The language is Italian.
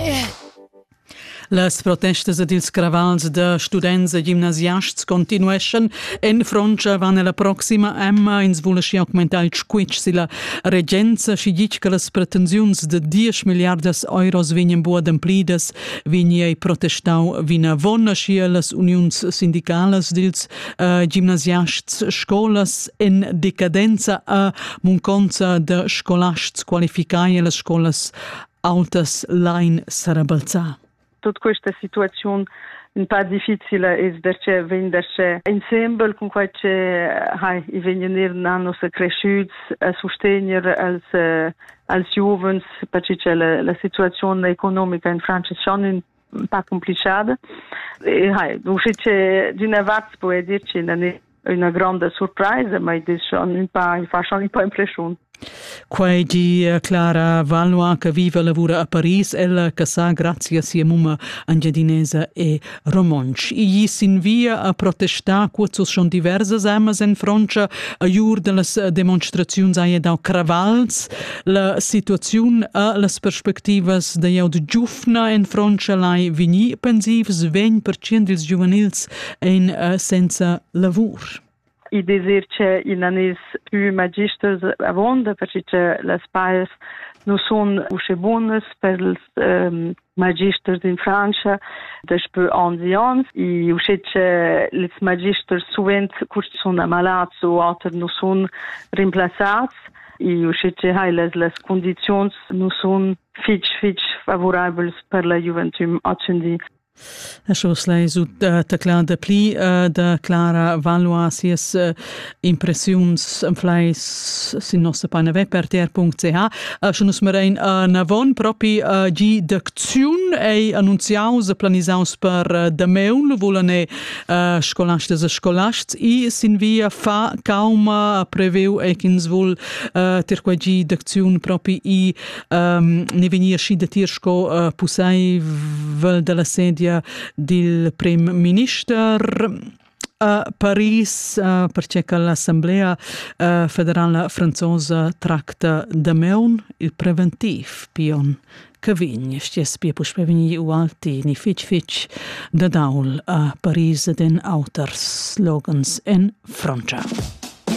Las protestas ed ils cravals de students e gimnasiasts continueschen. En Francia van la proxima Emma ins vuole schi augmentar il squitch sila regenza schi dic che las pretensiuns de 10 miliardas euros vegnan buad amplidas vegni protestau vina vonna schi las unions sindicales dils gimnasiasts scolas en decadenza a munconza de scolasts qualificai e las scolas altas lain sarabalza. Tutta questa situazione un po' difficile è perché venderci insieme con quel che i vengono nanno cresciuti a sostenere als giovani perché la situazione economica in Francia è un po' complicata e uscite di una volta può dirci non è una grande sorpresa ma è fa un po' impressione. Quai di Clara Valois che vive e lavora a Paris, ella che sa grazie a sia mumma angiadinesa e romanch. I sin via a protestar quazos schon diverses emas en Francia a jur de las demonstraziuns aie dau cravals. La situaziun a las perspectivas de jau de giufna en Francia lai vini pensivs 20% dils juvenils en senza lavur. I desir che in anis più magisters avonda perché le spaies non sono usce buonas per i magisters in Francia despo 11 ans i usce che les magisters suvent curti sono ammalats o alter non sono rimplaçats i usce che les conditions non sono fich favorabili per la gioventù accendi. Això slei ut teclar de pli de Clara Valois sies impressions en fleis sin nostra página web rtr.ch. Això nos marein navon propi gi d'acziun e annunciaus e planisaus per dameun volane scolastes e scolasts i sin via fa cauma preveu e ch'ins vol terqua gi d'acziun propi i ne venia sci de tirsco pussai vel de la sedia del Prim Minister a Paris perché l'Assemblea federale franzosa tracta da meun il preventiv pion che vign sties pia pus preveni u alti ni fitch da daul a Paris den auter slogans en Francia.